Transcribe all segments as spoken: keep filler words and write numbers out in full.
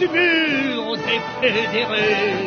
du mur des fédérés.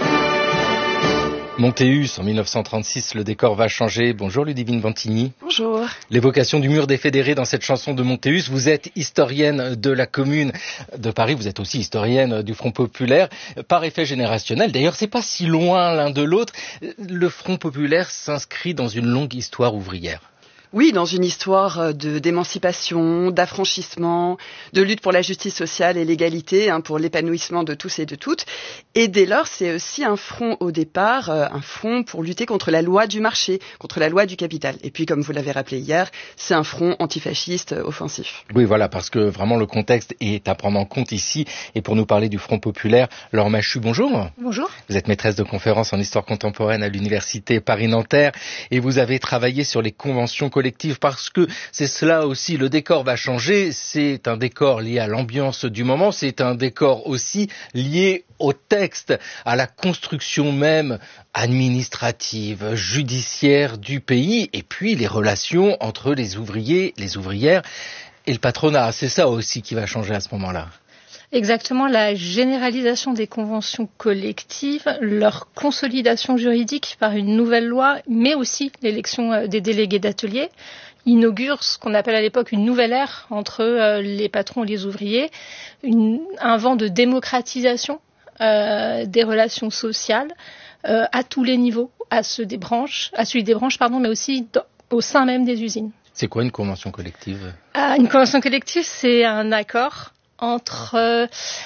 Montéhus, en mille neuf cent trente-six, le décor va changer. Bonjour Ludivine Bantigny. Bonjour. L'évocation du mur des fédérés dans cette chanson de Montéhus. Vous êtes historienne de la commune de Paris, vous êtes aussi historienne du Front populaire. Par effet générationnel, d'ailleurs c'est pas si loin l'un de l'autre, le Front populaire s'inscrit dans une longue histoire ouvrière. Oui, dans une histoire de, d'émancipation, d'affranchissement, de lutte pour la justice sociale et l'égalité, hein, pour l'épanouissement de tous et de toutes. Et dès lors, c'est aussi un front au départ, euh, un front pour lutter contre la loi du marché, contre la loi du capital. Et puis, comme vous l'avez rappelé hier, c'est un front antifasciste euh, offensif. Oui, voilà, parce que vraiment le contexte est à prendre en compte ici. Et pour nous parler du Front populaire, Laure Machu, bonjour. Bonjour. Vous êtes maîtresse de conférences en histoire contemporaine à l'université Paris-Nanterre et vous avez travaillé sur les conventions collective, parce que c'est cela aussi, le décor va changer, c'est un décor lié à l'ambiance du moment, c'est un décor aussi lié au texte, à la construction même administrative, judiciaire du pays, et puis les relations entre les ouvriers, les ouvrières et le patronat. C'est ça aussi qui va changer à ce moment-là. Exactement, la généralisation des conventions collectives, leur consolidation juridique par une nouvelle loi, mais aussi l'élection des délégués d'atelier, inaugure ce qu'on appelle à l'époque une nouvelle ère entre les patrons et les ouvriers, une, un vent de démocratisation euh, des relations sociales euh, à tous les niveaux, à ceux des branches, à celui des branches, pardon, mais aussi dans, au sein même des usines. C'est quoi une convention collective ? euh, Une convention collective, c'est un accord entre, euh, euh,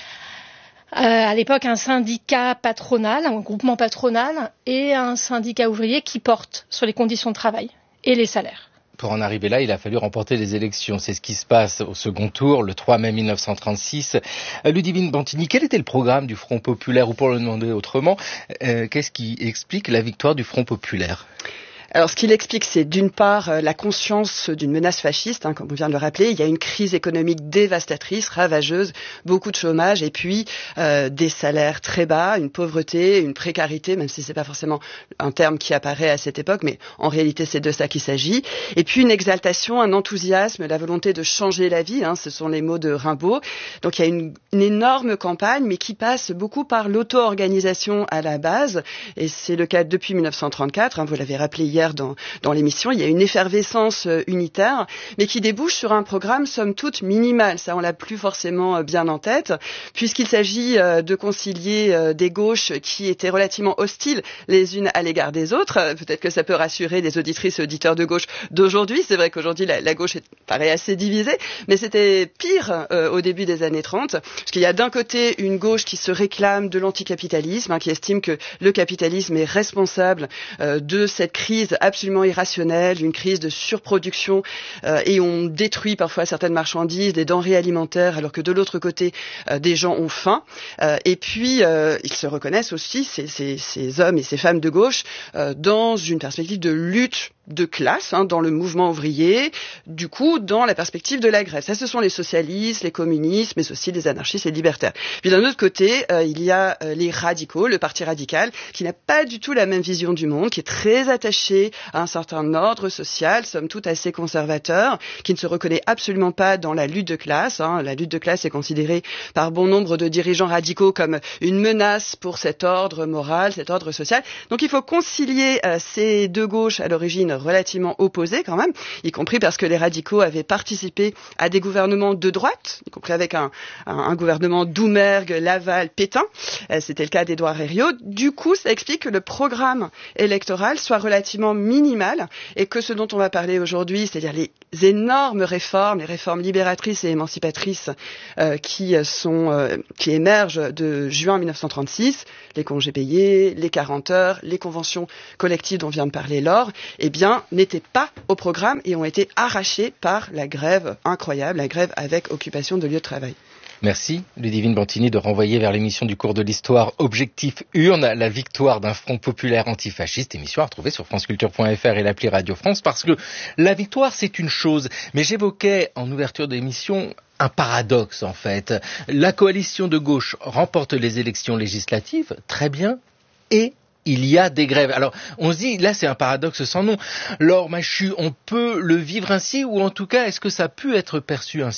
à l'époque, un syndicat patronal, un groupement patronal, et un syndicat ouvrier qui porte sur les conditions de travail et les salaires. Pour en arriver là, il a fallu remporter les élections. C'est ce qui se passe au second tour, le trois mai mille neuf cent trente-six. Euh, Ludivine Bantigny, quel était le programme du Front populaire, ou pour le demander autrement, euh, qu'est-ce qui explique la victoire du Front populaire ? Alors, ce qu'il explique, c'est d'une part la conscience d'une menace fasciste, hein, comme on vient de le rappeler. Il y a une crise économique dévastatrice, ravageuse, beaucoup de chômage, et puis euh, des salaires très bas, une pauvreté, une précarité, même si c'est pas forcément un terme qui apparaît à cette époque, mais en réalité, c'est de ça qu'il s'agit. Et puis une exaltation, un enthousiasme, la volonté de changer la vie. Hein, ce sont les mots de Rimbaud. Donc, il y a une, une énorme campagne, mais qui passe beaucoup par l'auto-organisation à la base, et c'est le cas depuis mille neuf cent trente-quatre. Hein, vous l'avez rappelé hier. Dans, dans l'émission, il y a une effervescence euh, unitaire, mais qui débouche sur un programme somme toute minimal. Ça, on l'a plus forcément euh, bien en tête, puisqu'il s'agit euh, de concilier euh, des gauches qui étaient relativement hostiles les unes à l'égard des autres. Euh, peut-être que ça peut rassurer les auditrices et auditeurs de gauche d'aujourd'hui. C'est vrai qu'aujourd'hui, la, la gauche est, paraît assez divisée, mais c'était pire euh, au début des années trente, parce qu'il y a d'un côté une gauche qui se réclame de l'anticapitalisme, hein, qui estime que le capitalisme est responsable euh, de cette crise absolument irrationnelle, une crise de surproduction, euh, et on détruit parfois certaines marchandises, des denrées alimentaires, alors que de l'autre côté, euh, des gens ont faim. Euh, et puis, euh, ils se reconnaissent aussi, ces, ces, ces hommes et ces femmes de gauche, euh, dans une perspective de lutte de classe, hein, dans le mouvement ouvrier, du coup, dans la perspective de la grève. Ça, ce sont les socialistes, les communistes, mais aussi les anarchistes et les libertaires. Puis d'un autre côté, euh, il y a euh, les radicaux, le parti radical, qui n'a pas du tout la même vision du monde, qui est très attaché à un certain ordre social, somme toute assez conservateur, qui ne se reconnaît absolument pas dans la lutte de classe. Hein. La lutte de classe est considérée par bon nombre de dirigeants radicaux comme une menace pour cet ordre moral, cet ordre social. Donc il faut concilier euh, ces deux gauches à l'origine relativement opposés quand même, y compris parce que les radicaux avaient participé à des gouvernements de droite, y compris avec un, un, un gouvernement Doumergue, Laval, Pétain. Euh, c'était le cas d'Édouard Herriot. Du coup, ça explique que le programme électoral soit relativement minimal et que ce dont on va parler aujourd'hui, c'est-à-dire les énormes réformes, les réformes libératrices et émancipatrices euh, qui sont euh, qui émergent de juin mille neuf cent trente-six, les congés payés, les quarante heures, les conventions collectives dont vient de parler Laure, eh bien n'étaient pas au programme et ont été arrachés par la grève incroyable, la grève avec occupation de lieux de travail. Merci Ludivine Bantigny de renvoyer vers l'émission du cours de l'histoire Objectif Urne, la victoire d'un front populaire antifasciste, émission à retrouver sur franceculture point f r et l'appli Radio France, parce que la victoire c'est une chose, mais j'évoquais en ouverture d'émission un paradoxe en fait. La coalition de gauche remporte les élections législatives, très bien, et il y a des grèves. Alors, on se dit, là, c'est un paradoxe sans nom. Laure Machu, on peut le vivre ainsi, ou en tout cas, est-ce que ça a pu être perçu ainsi ?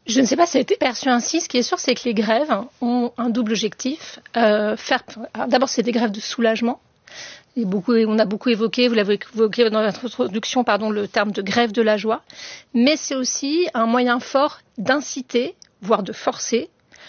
Je ne sais pas si ça a été perçu ainsi. Ce qui est sûr, c'est que les grèves ont un double objectif. Euh, faire, d'abord, c'est des grèves de soulagement. Et beaucoup, on a beaucoup évoqué, vous l'avez évoqué dans votre introduction, pardon, le terme de grève de la joie. Mais c'est aussi un moyen fort d'inciter, voire de forcer,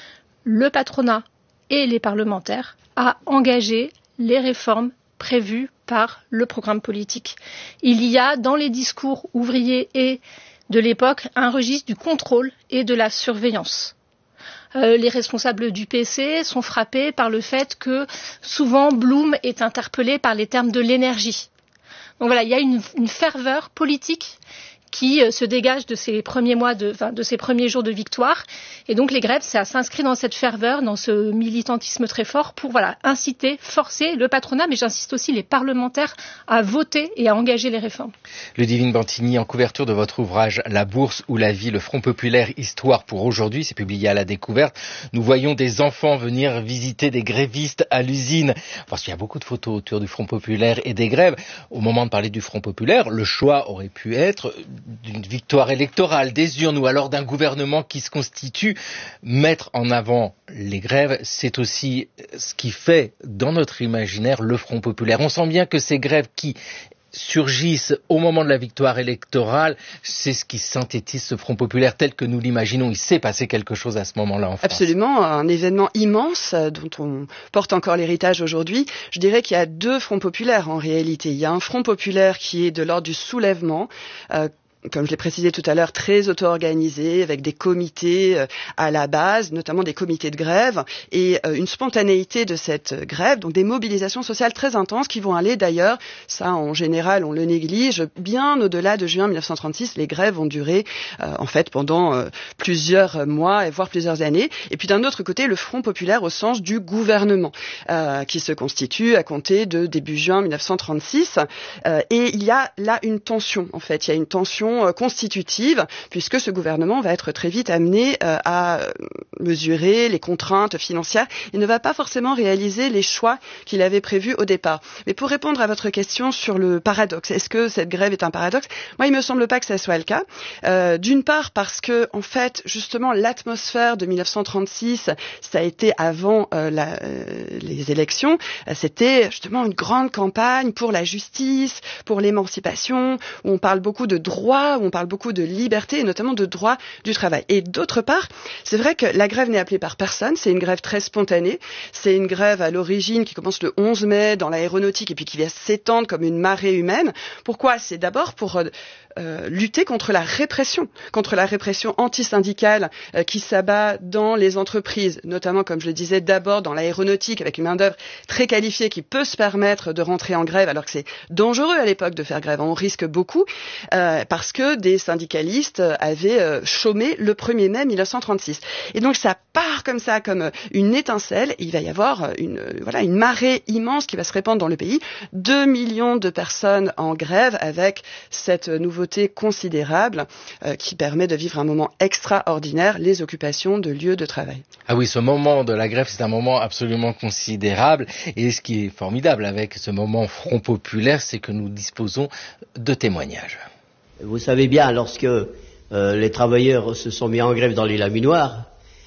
le patronat et les parlementaires à engager les réformes prévues par le programme politique. Il y a dans les discours ouvriers et de l'époque un registre du contrôle et de la surveillance. Euh, les responsables du P C sont frappés par le fait que souvent Blum est interpellé par les termes de l'énergie. Donc voilà, il y a une, une ferveur politique qui euh, se dégage de ces premiers mois, de, enfin, de ces premiers jours de victoire. Et donc les grèves, ça s'inscrit dans cette ferveur, dans ce militantisme très fort pour voilà inciter, forcer le patronat, mais j'insiste aussi les parlementaires à voter et à engager les réformes. Ludivine Bantigny, en couverture de votre ouvrage La Bourse ou la vie, le Front populaire, histoire pour aujourd'hui, c'est publié à La Découverte. Nous voyons des enfants venir visiter des grévistes à l'usine. Parce qu'il y a beaucoup de photos autour du Front populaire et des grèves. Au moment de parler du Front populaire, le choix aurait pu être d'une victoire électorale, des urnes ou alors d'un gouvernement qui se constitue. Mettre en avant les grèves, c'est aussi ce qui fait dans notre imaginaire le Front populaire. On sent bien que ces grèves qui surgissent au moment de la victoire électorale, c'est ce qui synthétise ce Front populaire tel que nous l'imaginons. Il s'est passé quelque chose à ce moment-là en France. Absolument, un événement immense dont on porte encore l'héritage aujourd'hui. Je dirais qu'il y a deux fronts populaires en réalité. Il y a un Front populaire qui est de l'ordre du soulèvement, euh, comme je l'ai précisé tout à l'heure, très auto-organisé, avec des comités euh, à la base, notamment des comités de grève, et euh, une spontanéité de cette grève, donc des mobilisations sociales très intenses qui vont aller d'ailleurs, ça en général on le néglige, bien au-delà de juin mille neuf cent trente-six, les grèves vont durer euh, en fait pendant euh, plusieurs mois, voire plusieurs années. Et puis d'un autre côté, le Front populaire au sens du gouvernement, euh, qui se constitue à compter de début juin mille neuf cent trente-six, euh, et il y a là une tension, en fait, il y a une tension constitutive, puisque ce gouvernement va être très vite amené euh, à mesurer les contraintes financières. Il ne va pas forcément réaliser les choix qu'il avait prévus au départ. Mais pour répondre à votre question sur le paradoxe, est-ce que cette grève est un paradoxe ? Moi, il me semble pas que ça soit le cas. Euh, d'une part parce que, en fait, justement, l'atmosphère de mille neuf cent trente-six, ça a été avant euh, la, euh, les élections, euh, c'était justement une grande campagne pour la justice, pour l'émancipation, où on parle beaucoup de droits, où on parle beaucoup de liberté et notamment de droit du travail. Et d'autre part, c'est vrai que la grève n'est appelée par personne, c'est une grève très spontanée, c'est une grève à l'origine qui commence le onze mai dans l'aéronautique et puis qui va s'étendre comme une marée humaine. Pourquoi ? C'est d'abord pour euh, euh, lutter contre la répression, contre la répression antisyndicale euh, qui s'abat dans les entreprises, notamment, comme je le disais, d'abord dans l'aéronautique avec une main-d'œuvre très qualifiée qui peut se permettre de rentrer en grève alors que c'est dangereux à l'époque de faire grève, on risque beaucoup euh, parce que des syndicalistes avaient euh, chômé le premier mai mille neuf cent trente-six. Et donc ça part comme ça, comme une étincelle, et il va y avoir une, euh, voilà, une marée immense qui va se répandre dans le pays. Deux millions de personnes en grève avec cette nouveauté considérable euh, qui permet de vivre un moment extraordinaire, les occupations de lieux de travail. Ah oui, ce moment de la grève, c'est un moment absolument considérable. Et ce qui est formidable avec ce moment Front populaire, c'est que nous disposons de témoignages. Vous savez bien, lorsque euh, les travailleurs se sont mis en grève dans les laminoirs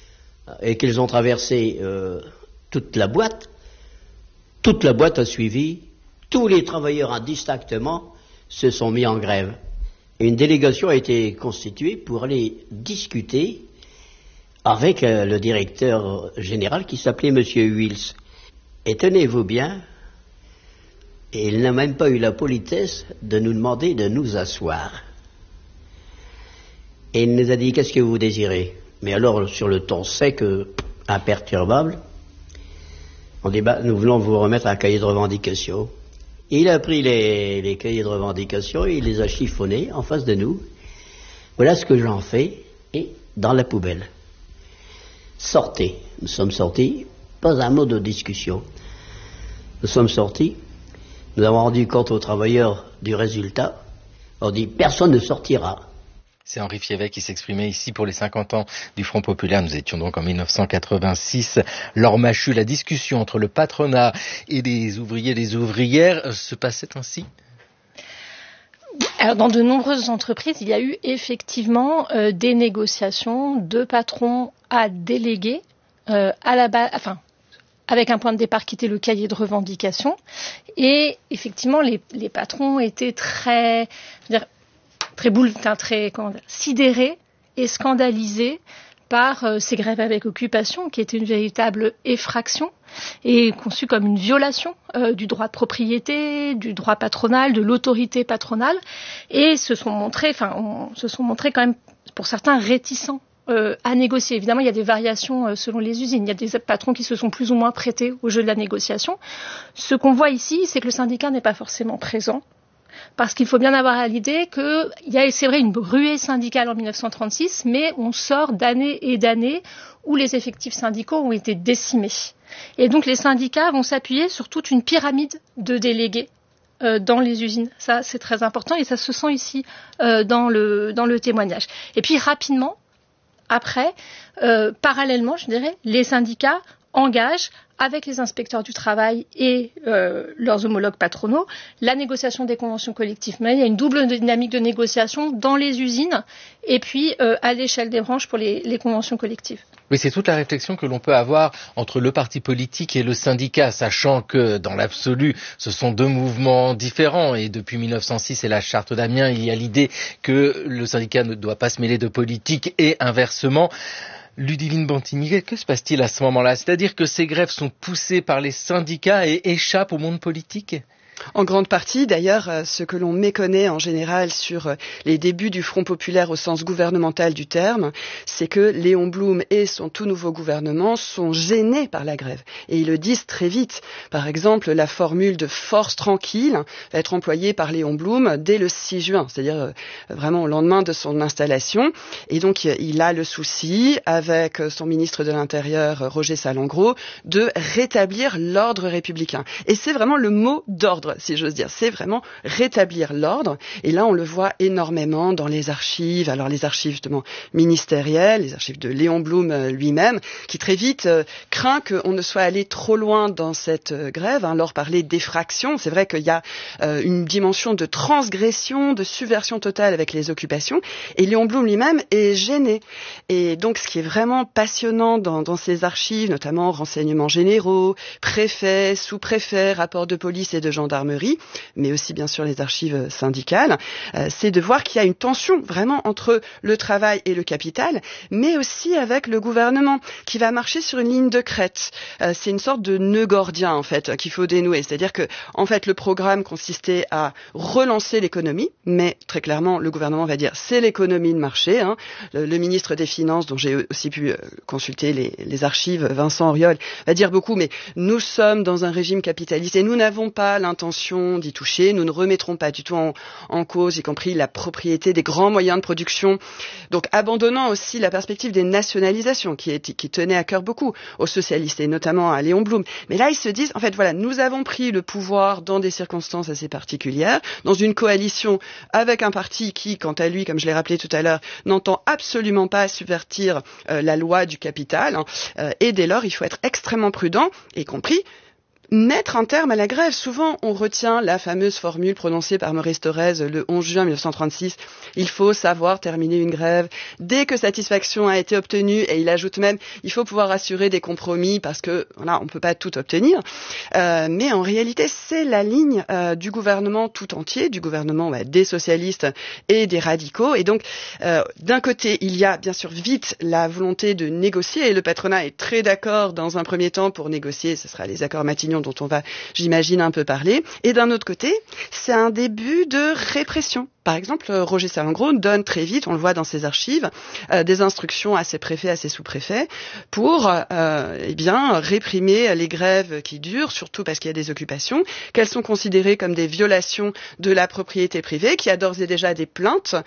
et qu'ils ont traversé euh, toute la boîte, toute la boîte a suivi, tous les travailleurs indistinctement se sont mis en grève. Et une délégation a été constituée pour aller discuter avec euh, le directeur général qui s'appelait M. Wills. Et tenez-vous bien, et il n'a même pas eu la politesse de nous demander de nous asseoir. Et il nous a dit, qu'est-ce que vous désirez ? Mais alors, sur le ton sec, euh, imperturbable, on dit, bah, nous voulons vous remettre un cahier de revendications. Il a pris les, les cahiers de revendications et il les a chiffonnés en face de nous. Voilà ce que j'en fais, et dans la poubelle. Sortez. Nous sommes sortis, pas un mot de discussion. Nous sommes sortis, nous avons rendu compte aux travailleurs du résultat. On dit, personne ne sortira. C'est Henri Fiévet qui s'exprimait ici pour les cinquante ans du Front populaire. Nous étions donc en mille neuf cent quatre-vingt-six. Laure Machut, la discussion entre le patronat et les ouvriers et les ouvrières se passait ainsi ? Alors, dans de nombreuses entreprises, il y a eu effectivement euh, des négociations de patrons à délégués euh, à la base, enfin, avec un point de départ qui était le cahier de revendication. Et effectivement, les, les patrons étaient très, je veux dire, très boule, très comment dire, sidérés et scandalisés par euh, ces grèves avec occupation, qui étaient une véritable effraction et conçue comme une violation euh, du droit de propriété, du droit patronal, de l'autorité patronale, et se sont montrés, enfin, on, se sont montrés quand même, pour certains, réticents euh, à négocier. Évidemment, il y a des variations euh, selon les usines. Il y a des patrons qui se sont plus ou moins prêtés au jeu de la négociation. Ce qu'on voit ici, c'est que le syndicat n'est pas forcément présent. Parce qu'il faut bien avoir à l'idée qu'il y a, c'est vrai, une ruée syndicale en mille neuf cent trente-six, mais on sort d'années et d'années où les effectifs syndicaux ont été décimés. Et donc les syndicats vont s'appuyer sur toute une pyramide de délégués euh, dans les usines. Ça, c'est très important et ça se sent ici euh, dans le, dans le témoignage. Et puis rapidement, après, euh, parallèlement, je dirais, les syndicats engagent avec les inspecteurs du travail et euh, leurs homologues patronaux, la négociation des conventions collectives. Mais il y a une double dynamique de négociation dans les usines et puis euh, à l'échelle des branches pour les, les conventions collectives. Oui, c'est toute la réflexion que l'on peut avoir entre le parti politique et le syndicat, sachant que, dans l'absolu, ce sont deux mouvements différents. Et depuis mille neuf cent six et la charte d'Amiens, il y a l'idée que le syndicat ne doit pas se mêler de politique et inversement. Ludivine Bantigny, que se passe-t-il à ce moment-là? C'est-à-dire que ces grèves sont poussées par les syndicats et échappent au monde politique? En grande partie, d'ailleurs, ce que l'on méconnaît en général sur les débuts du Front populaire au sens gouvernemental du terme, c'est que Léon Blum et son tout nouveau gouvernement sont gênés par la grève. Et ils le disent très vite. Par exemple, la formule de force tranquille va être employée par Léon Blum dès le six juin, c'est-à-dire vraiment au lendemain de son installation. Et donc, il a le souci, avec son ministre de l'Intérieur, Roger Salengro, de rétablir l'ordre républicain. Et c'est vraiment le mot d'ordre, si j'ose dire. C'est vraiment rétablir l'ordre. Et là, on le voit énormément dans les archives. Alors, les archives, justement, ministérielles, les archives de Léon Blum lui-même, qui très vite euh, craint qu'on ne soit allé trop loin dans cette euh, grève. Hein. Laure parlait d'effraction. C'est vrai qu'il y a euh, une dimension de transgression, de subversion totale avec les occupations. Et Léon Blum lui-même est gêné. Et donc, ce qui est vraiment passionnant dans, dans ces archives, notamment renseignements généraux, préfets, sous-préfets, rapports de police et de gendarmerie, mais aussi bien sûr les archives syndicales, euh, c'est de voir qu'il y a une tension vraiment entre le travail et le capital, mais aussi avec le gouvernement qui va marcher sur une ligne de crête. Euh, c'est une sorte de nœud gordien en fait qu'il faut dénouer, c'est-à-dire que en fait le programme consistait à relancer l'économie, mais très clairement le gouvernement va dire c'est l'économie de marché. Hein. Le, le ministre des Finances, dont j'ai aussi pu euh, consulter les, les archives, Vincent Auriol, va dire beaucoup, mais nous sommes dans un régime capitaliste et nous n'avons pas l'intention d'y toucher. Nous ne remettrons pas du tout en, en cause, y compris la propriété des grands moyens de production. Donc, abandonnant aussi la perspective des nationalisations, qui, est, qui tenait à cœur beaucoup aux socialistes, et notamment à Léon Blum. Mais là, ils se disent, en fait, voilà, nous avons pris le pouvoir dans des circonstances assez particulières, dans une coalition avec un parti qui, quant à lui, comme je l'ai rappelé tout à l'heure, n'entend absolument pas subvertir euh, la loi du capital. Hein, euh, et dès lors, il faut être extrêmement prudent, y compris mettre un terme à la grève. Souvent, on retient la fameuse formule prononcée par Maurice Thorez le onze juin mille neuf cent trente-six. Il faut savoir terminer une grève dès que satisfaction a été obtenue. Et il ajoute même, il faut pouvoir assurer des compromis parce que voilà, on peut pas tout obtenir. Euh, mais en réalité, c'est la ligne euh, du gouvernement tout entier, du gouvernement bah, des socialistes et des radicaux. Et donc, euh, d'un côté, il y a bien sûr vite la volonté de négocier. Et le patronat est très d'accord dans un premier temps pour négocier. Ce sera les accords Matignon dont on va, j'imagine, un peu parler. Et d'un autre côté, c'est un début de répression. Par exemple, Roger Salengro donne très vite, on le voit dans ses archives, euh, des instructions à ses préfets, à ses sous-préfets, pour euh, eh bien réprimer les grèves qui durent, surtout parce qu'il y a des occupations, qu'elles sont considérées comme des violations de la propriété privée, qu'il y a d'ores et déjà des plaintes